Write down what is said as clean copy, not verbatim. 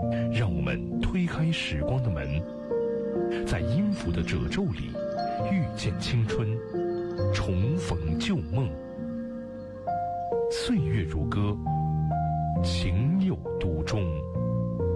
让我们推开时光的门，在音符的褶皱里遇见青春，重逢旧梦。岁月如歌，情有独钟。